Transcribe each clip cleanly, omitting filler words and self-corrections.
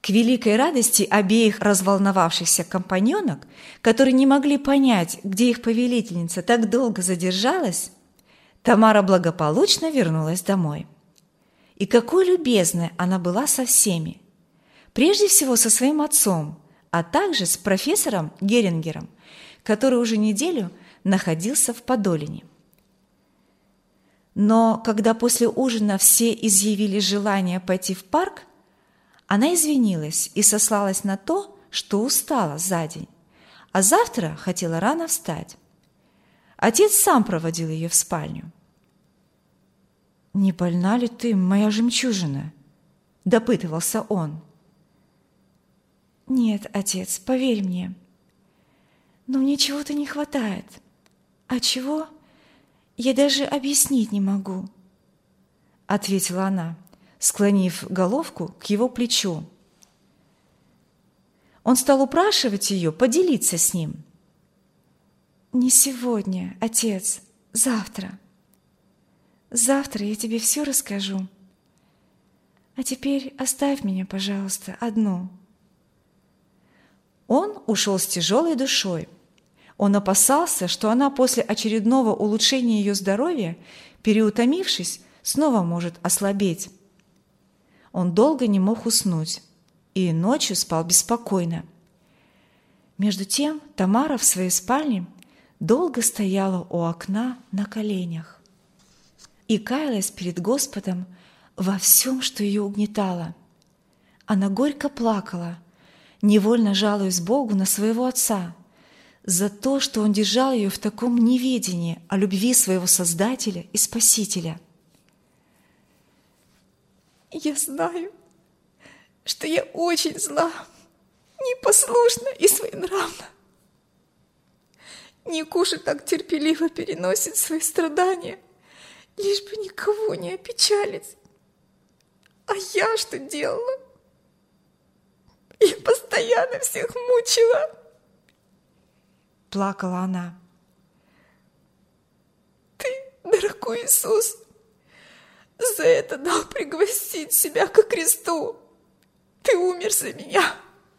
К великой радости обеих разволновавшихся компаньонок, которые не могли понять, где их повелительница так долго задержалась, Тамара благополучно вернулась домой. И какой любезной она была со всеми. Прежде всего со своим отцом, а также с профессором Герингером, который уже неделю находился в Подолине. Но когда после ужина все изъявили желание пойти в парк, она извинилась и сослалась на то, что устала за день, а завтра хотела рано встать. Отец сам проводил ее в спальню. «Не больна ли ты, моя жемчужина?» – допытывался он. «Нет, отец, поверь мне. Но мне чего-то не хватает. А чего? Я даже объяснить не могу», – ответила она, склонив головку к его плечу. Он стал упрашивать ее поделиться с ним. «Не сегодня, отец, завтра. Завтра я тебе все расскажу. А теперь оставь меня, пожалуйста, одну». Он ушел с тяжелой душой. Он опасался, что она после очередного улучшения ее здоровья, переутомившись, снова может ослабеть. Он долго не мог уснуть и ночью спал беспокойно. Между тем Тамара в своей спальне долго стояла у окна на коленях и каялась перед Господом во всем, что ее угнетало. Она горько плакала, невольно жалуясь Богу на своего отца за то, что он держал ее в таком неведении о любви своего Создателя и Спасителя. «Я знаю, что я очень зла, непослушна и своенравна. Никуша так терпеливо переносит свои страдания, лишь бы никого не опечалить. А я что делала? Я постоянно всех мучила». Плакала она. «Ты, дорогой Иисус, за это дал пригвоздить себя ко кресту. Ты умер за меня.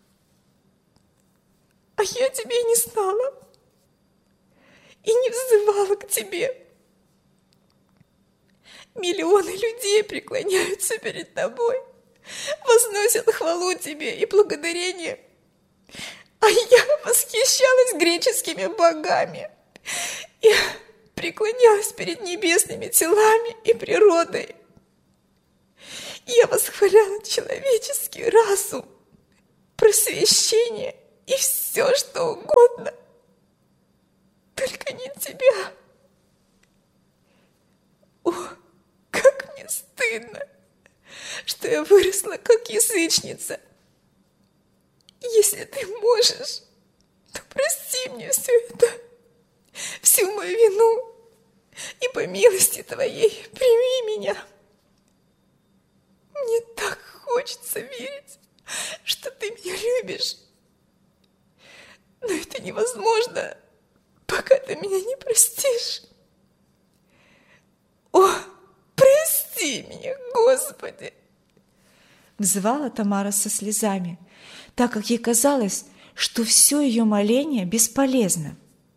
А я тебе не знала и не взывала к тебе. Миллионы людей преклоняются перед тобой, возносят хвалу тебе и благодарение. А я восхищалась греческими богами и преклонялась перед небесными телами и природой. Я восхваляла человеческий разум, просвещение и все, что угодно, только не тебя. О, как мне стыдно, что я выросла как язычница. Если ты можешь, то прости мне все это, всю мою вину, и по милости твоей прими меня. Мне так хочется верить, что ты меня любишь, но это невозможно, пока ты меня не простишь. О, прости меня, Господи!» Взывала Тамара со слезами, так как ей казалось, что все ее моление бесполезно.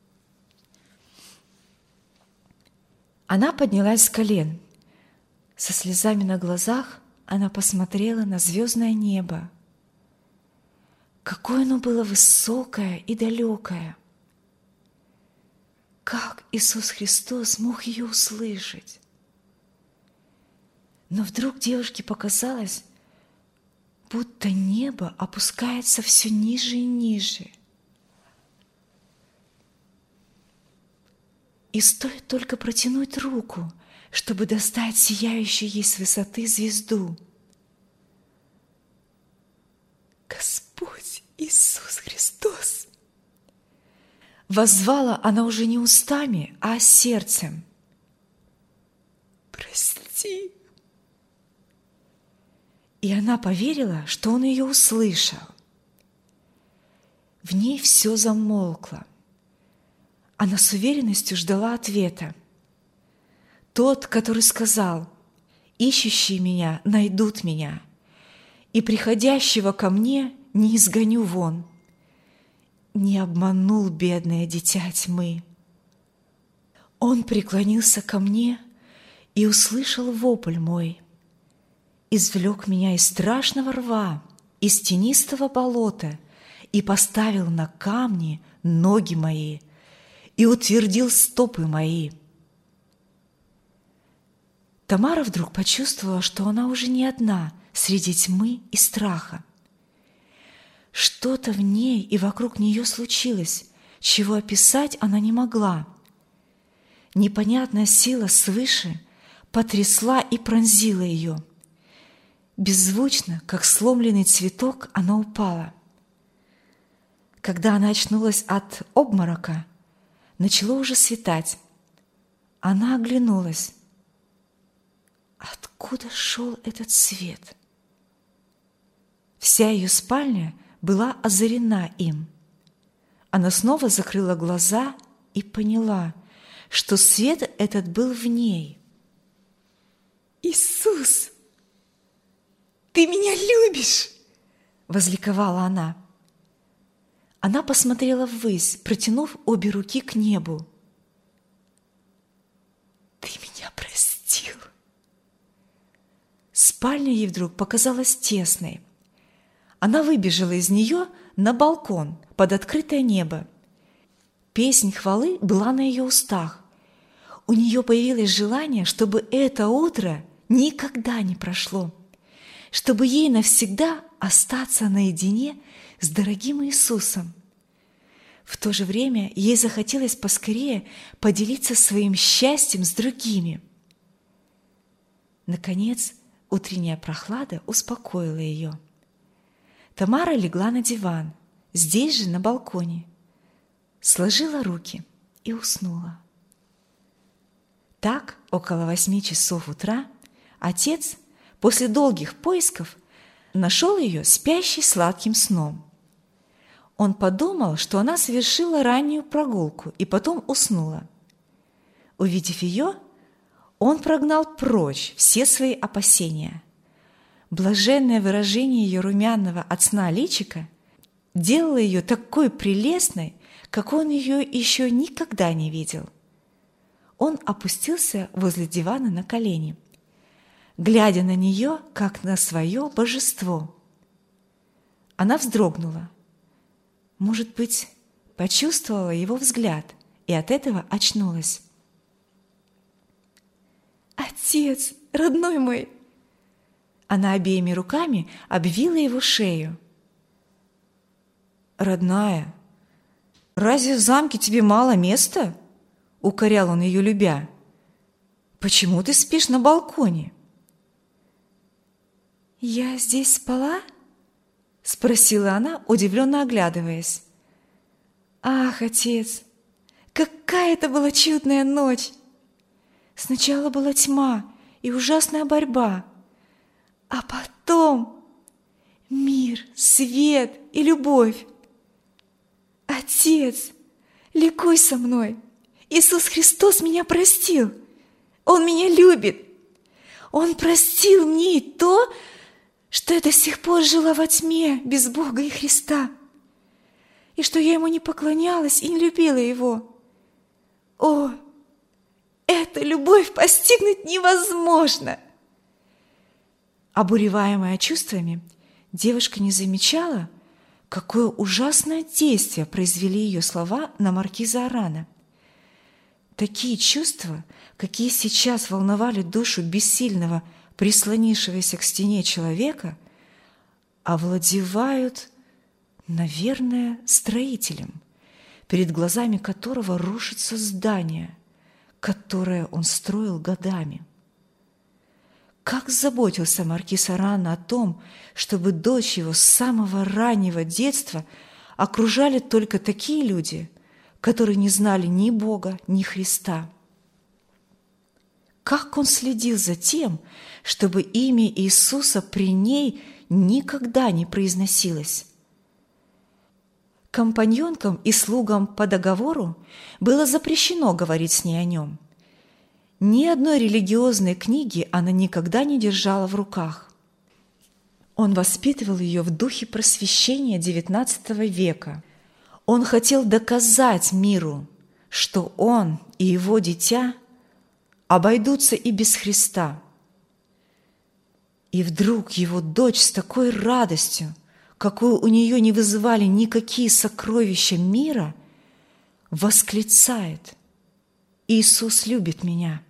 Она поднялась с колен. Со слезами на глазах она посмотрела на звездное небо. Какое оно было высокое и далекое! Как Иисус Христос мог ее услышать? Но вдруг девушке показалось, будто небо опускается все ниже и ниже. И стоит только протянуть руку, чтобы достать сияющую ей с высоты звезду. «Господь Иисус Христос!» Воззвала она уже не устами, а сердцем. «Прости!» И она поверила, что он ее услышал. В ней все замолкло. Она с уверенностью ждала ответа. Тот, который сказал: «Ищущие меня найдут меня, и приходящего ко мне не изгоню вон. Не обманул бедное дитя тьмы. Он преклонился ко мне и услышал вопль мой, извлек меня из страшного рва, из тенистого болота, и поставил на камни ноги мои, и утвердил стопы мои. Тамара вдруг почувствовала, что она уже не одна среди тьмы и страха. Что-то в ней и вокруг нее случилось, чего описать она не могла. Непонятная сила свыше потрясла и пронзила ее. Беззвучно, как сломленный цветок, она упала. Когда она очнулась от обморока, начало уже светать. Она оглянулась. Откуда шел этот свет? Вся ее спальня была озарена им. Она снова закрыла глаза и поняла, что свет этот был в ней. «Иисус, ты меня любишь!» – возликовала она. Она посмотрела ввысь, протянув обе руки к небу. «Ты меня простил!» Спальня ей вдруг показалась тесной. Она выбежала из нее на балкон под открытое небо. Песнь хвалы была на ее устах. У нее появилось желание, чтобы это утро никогда не прошло, чтобы ей навсегда остаться наедине с дорогим Иисусом. В то же время ей захотелось поскорее поделиться своим счастьем с другими. Наконец, утренняя прохлада успокоила ее. Тамара легла на диван, здесь же на балконе, сложила руки и уснула. Так, около 8 часов утра, отец, после долгих поисков, нашел ее спящей сладким сном. Он подумал, что она совершила раннюю прогулку и потом уснула. Увидев ее, он прогнал прочь все свои опасения. Блаженное выражение ее румяного от сна личика делало ее такой прелестной, как он ее еще никогда не видел. Он опустился возле дивана на колени, глядя на нее, как на свое божество. Она вздрогнула. Может быть, почувствовала его взгляд и от этого очнулась. «Отец, родной мой!» Она обеими руками обвила его шею. «Родная, разве в замке тебе мало места?» — укорял он ее, любя. «Почему ты спишь на балконе?» «Я здесь спала?» — спросила она, удивленно оглядываясь. «Ах, отец, какая это была чудная ночь! Сначала была тьма и ужасная борьба, а потом мир, свет и любовь. Отец, ликуй со мной! Иисус Христос меня простил! Он меня любит! Он простил мне и то, что я до сих пор жила во тьме без Бога и Христа, и что я Ему не поклонялась и не любила Его. О, эту любовь постигнуть невозможно!» Обуреваемая чувствами, девушка не замечала, какое ужасное действие произвели ее слова на маркиза Арана. Такие чувства, какие сейчас волновали душу бессильного, прислонившегося к стене человека, овладевают, наверное, строителем, перед глазами которого рушится здание, которое он строил годами. Как заботился маркиз Аран о том, чтобы дочь его с самого раннего детства окружали только такие люди, которые не знали ни Бога, ни Христа. Как он следил за тем, чтобы имя Иисуса при ней никогда не произносилось. Компаньонкам и слугам по договору было запрещено говорить с ней о нем. Ни одной религиозной книги она никогда не держала в руках. Он воспитывал ее в духе просвещения XIX века. Он хотел доказать миру, что он и его дитя обойдутся и без Христа. И вдруг его дочь с такой радостью, какую у нее не вызывали никакие сокровища мира, восклицает: «Иисус любит меня».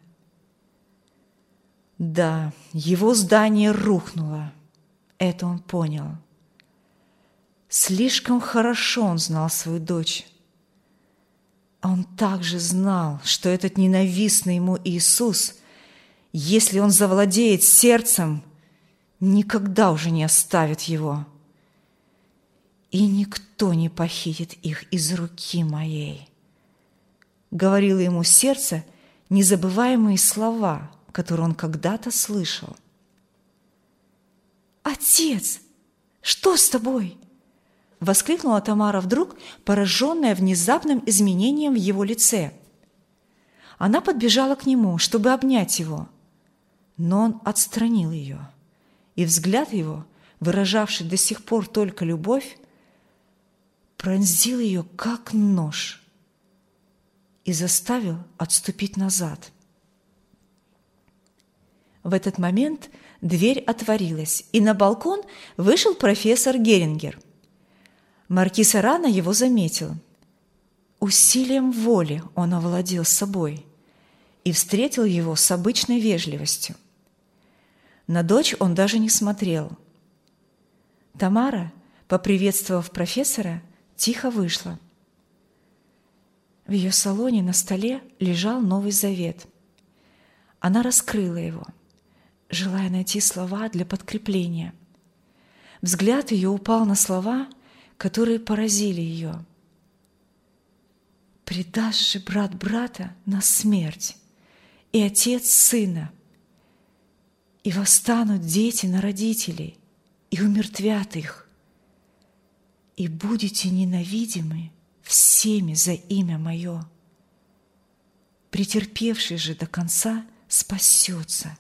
Да, его здание рухнуло, это он понял. Слишком хорошо он знал свою дочь. А он также знал, что этот ненавистный ему Иисус, если он завладеет сердцем, никогда уже не оставит его. «И никто не похитит их из руки моей», — говорило ему сердце незабываемые слова, которые он когда-то слышал. «Отец, что с тобой?» — воскликнула Тамара вдруг, пораженная внезапным изменением в его лице. Она подбежала к нему, чтобы обнять его, но он отстранил ее, и взгляд его, выражавший до сих пор только любовь, пронзил ее, как нож, и заставил отступить назад. В этот момент дверь отворилась, и на балкон вышел профессор Герингер. Маркиз Арана его заметил. Усилием воли он овладел собой и встретил его с обычной вежливостью. На дочь он даже не смотрел. Тамара, поприветствовав профессора, тихо вышла. В ее салоне на столе лежал Новый Завет. Она раскрыла его, желая найти слова для подкрепления. Взгляд ее упал на слова, которые поразили ее. «Предаст же брат брата на смерть, и отец сына, и восстанут дети на родителей, и умертвят их, и будете ненавидимы всеми за имя Мое. Претерпевший же до конца спасется».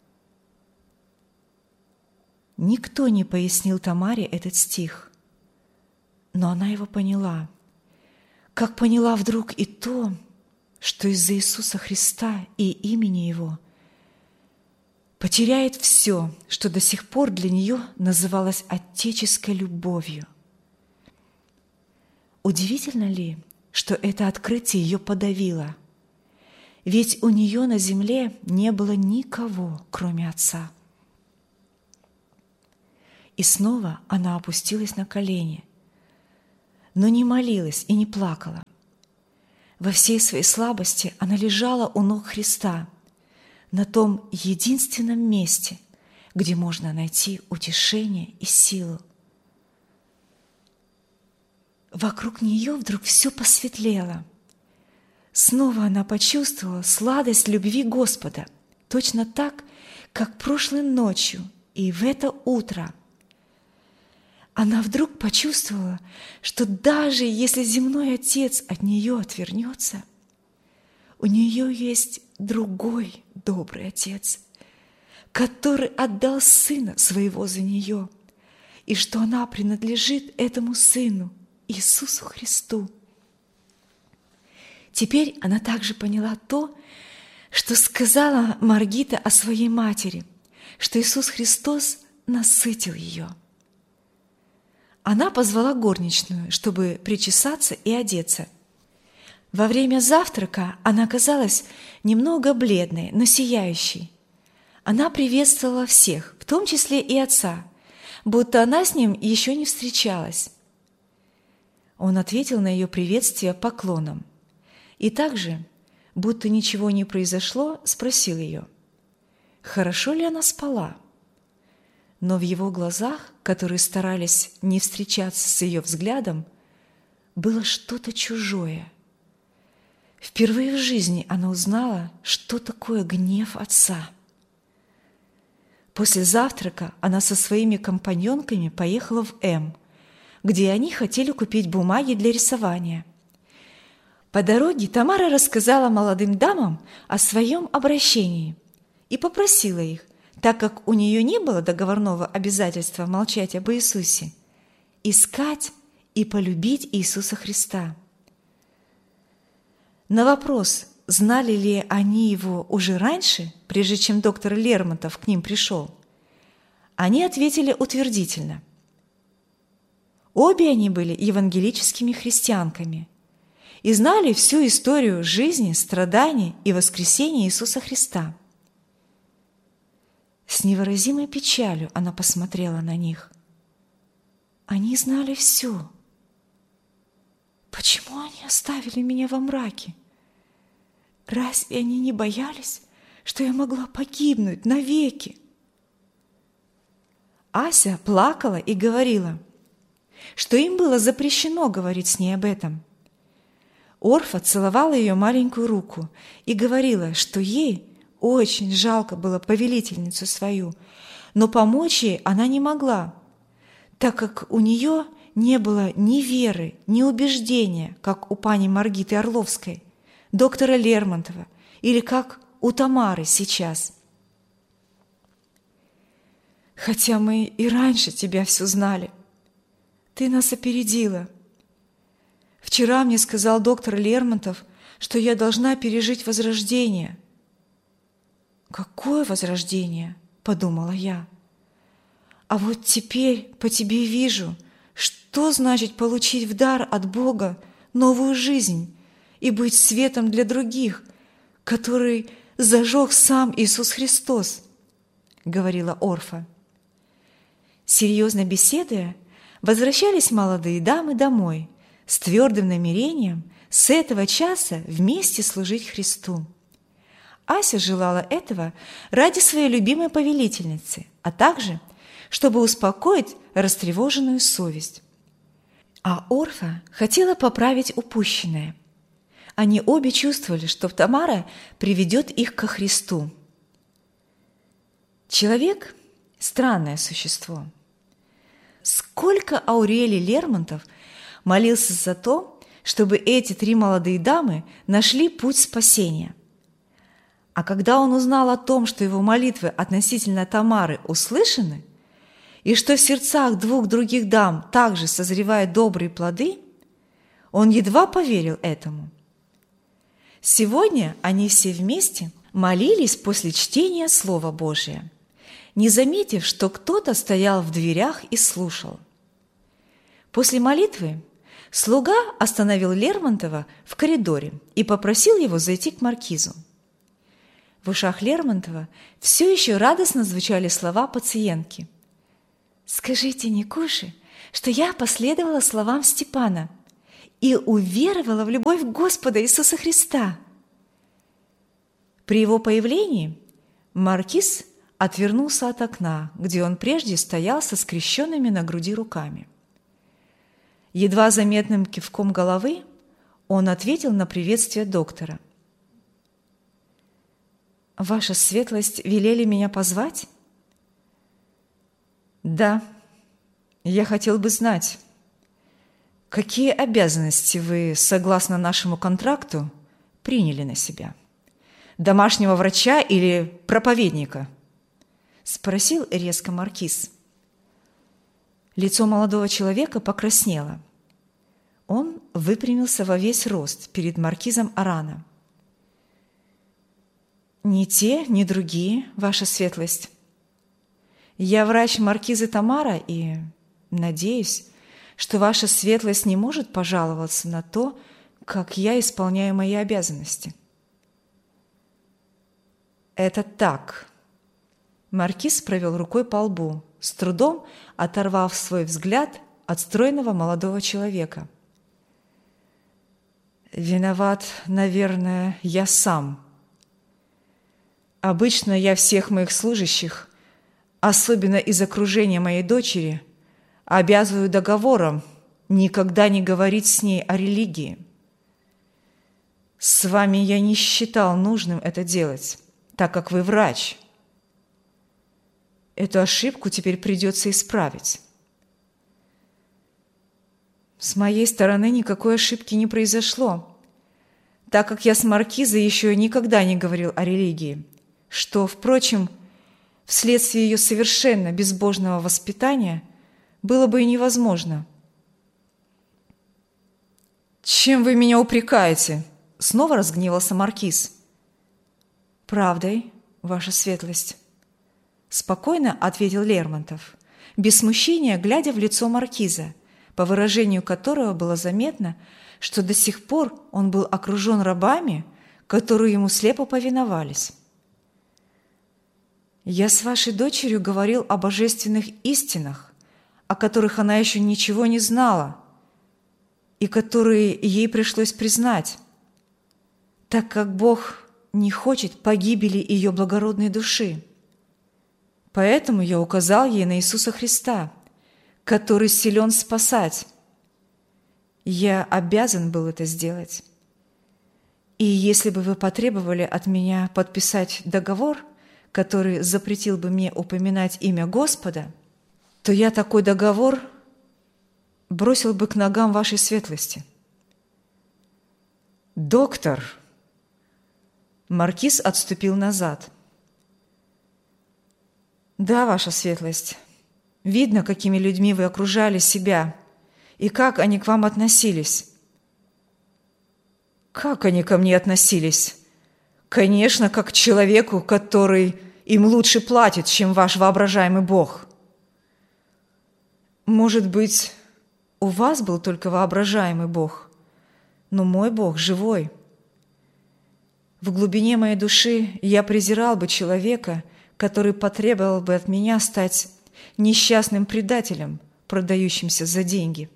Никто не пояснил Тамаре этот стих, но она его поняла, как поняла вдруг и то, что из-за Иисуса Христа и имени Его потеряет все, что до сих пор для нее называлось отеческой любовью. Удивительно ли, что это открытие ее подавило? Ведь у нее на земле не было никого, кроме Отца. И снова она опустилась на колени, но не молилась и не плакала. Во всей своей слабости она лежала у ног Христа, на том единственном месте, где можно найти утешение и силу. Вокруг нее вдруг все посветлело. Снова она почувствовала сладость любви Господа, точно так, как прошлой ночью и в это утро. Она вдруг почувствовала, что даже если земной отец от нее отвернется, у нее есть другой добрый отец, который отдал сына своего за нее, и что она принадлежит этому сыну, Иисусу Христу. Теперь она также поняла то, что сказала Маргита о своей матери, что Иисус Христос насытил ее. Она позвала горничную, чтобы причесаться и одеться. Во время завтрака она казалась немного бледной, но сияющей. Она приветствовала всех, в том числе и отца, будто она с ним еще не встречалась. Он ответил на ее приветствие поклоном и также, будто ничего не произошло, спросил ее, хорошо ли она спала. Но в его глазах, которые старались не встречаться с ее взглядом, было что-то чужое. Впервые в жизни она узнала, что такое гнев отца. После завтрака она со своими компаньонками поехала в М, где они хотели купить бумаги для рисования. По дороге Тамара рассказала молодым дамам о своем обращении и попросила их так как у нее не было договорного обязательства молчать об Иисусе, искать и полюбить Иисуса Христа. На вопрос, знали ли они Его уже раньше, прежде чем доктор Лермонтов к ним пришел, они ответили утвердительно. Обе они были евангелическими христианками и знали всю историю жизни, страданий и воскресения Иисуса Христа. С невыразимой печалью она посмотрела на них. Они знали все. Почему они оставили меня во мраке? Разве они не боялись, что я могла погибнуть навеки? Ася плакала и говорила, что им было запрещено говорить с ней об этом. Орфа целовала ее маленькую руку и говорила, что ей очень жалко было повелительницу свою, но помочь ей она не могла, так как у нее не было ни веры, ни убеждения, как у пани Маргиты Орловской, доктора Лермонтова или как у Тамары сейчас. Хотя мы и раньше тебя все знали, ты нас опередила. Вчера мне сказал доктор Лермонтов, что я должна пережить возрождение. Какое возрождение? Подумала я. А вот теперь по тебе вижу, что значит получить в дар от Бога новую жизнь и быть светом для других, который зажег сам Иисус Христос, говорила Орфа. Серьезно беседуя, возвращались молодые дамы домой с твердым намерением с этого часа вместе служить Христу. Ася желала этого ради своей любимой повелительницы, а также, чтобы успокоить растревоженную совесть. А Орфа хотела поправить упущенное. Они обе чувствовали, что Тамара приведет их ко Христу. Человек – странное существо. Сколько Аурелий Лермонтов молился за то, чтобы эти три молодые дамы нашли путь спасения. А когда он узнал о том, что его молитвы относительно Тамары услышаны, и что в сердцах двух других дам также созревают добрые плоды, он едва поверил этому. Сегодня они все вместе молились после чтения Слова Божия, не заметив, что кто-то стоял в дверях и слушал. После молитвы слуга остановил Лермонтова в коридоре и попросил его зайти к маркизу. В ушах Лермонтова все еще радостно звучали слова пациентки. «Скажите Никуше, что я последовала словам Степана и уверовала в любовь Господа Иисуса Христа». При его появлении маркиз отвернулся от окна, где он прежде стоял со скрещенными на груди руками. Едва заметным кивком головы он ответил на приветствие доктора. «Ваша светлость велели меня позвать?» «Да, я хотел бы знать, какие обязанности вы, согласно нашему контракту, приняли на себя? Домашнего врача или проповедника?» – спросил резко маркиз. Лицо молодого человека покраснело. Он выпрямился во весь рост перед маркизом Арана. «Ни те, ни другие, ваша светлость. Я врач маркизы Тамара и надеюсь, что ваша светлость не может пожаловаться на то, как я исполняю мои обязанности». «Это так». Маркиз провел рукой по лбу, с трудом оторвав свой взгляд от стройного молодого человека. «Виноват, наверное, я сам. Обычно я всех моих служащих, особенно из окружения моей дочери, обязываю договором никогда не говорить с ней о религии. С вами я не считал нужным это делать, так как вы врач. Эту ошибку теперь придется исправить». С моей стороны никакой ошибки не произошло, так как я с маркизой еще никогда не говорил о религии, что, впрочем, вследствие ее совершенно безбожного воспитания, было бы и невозможно. «Чем вы меня упрекаете?» – снова разгневался маркиз. «Правдой, ваша светлость», – спокойно ответил Лермонтов, без смущения глядя в лицо маркиза, по выражению которого было заметно, что до сих пор он был окружен рабами, которые ему слепо повиновались. «Я с вашей дочерью говорил о божественных истинах, о которых она еще ничего не знала, и которые ей пришлось признать, так как Бог не хочет погибели ее благородной души. Поэтому я указал ей на Иисуса Христа, который силен спасать. Я обязан был это сделать. И если бы вы потребовали от меня подписать договор, который запретил бы мне упоминать имя Господа, то я такой договор бросил бы к ногам вашей светлости». «Доктор!» Маркиз отступил назад. «Да, ваша светлость, видно, какими людьми вы окружали себя и как они к вам относились». «Как они ко мне относились? Конечно, как к человеку, который им лучше платит, чем ваш воображаемый Бог». «Может быть, у вас был только воображаемый Бог, но мой Бог живой. В глубине моей души я презирал бы человека, который потребовал бы от меня стать несчастным предателем, продающимся за деньги».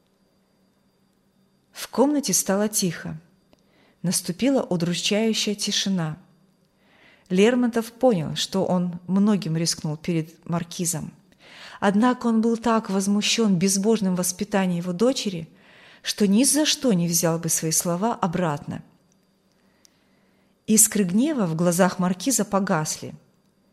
В комнате стало тихо. Наступила удручающая тишина. Лермонтов понял, что он многим рискнул перед маркизом. Однако он был так возмущен безбожным воспитанием его дочери, что ни за что не взял бы свои слова обратно. Искры гнева в глазах маркиза погасли.